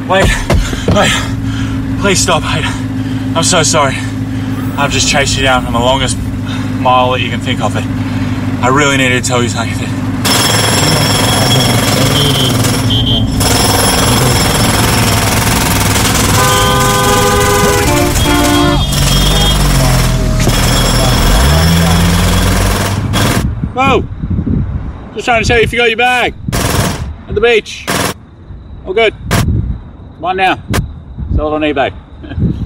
Wait, please stop, Hayden. I'm so sorry. I've just chased you down on the longest mile that you can think of it. I really needed to tell you something. Whoa! Just trying to tell you if you got your bag at the beach. All good. Come on now. Sell it on eBay.